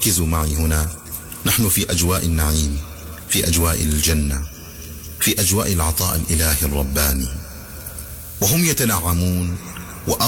ركزوا معي هنا، نحن في أجواء النعيم، في أجواء الجنة، في أجواء العطاء الإلهي الرباني، وهم يتنعمون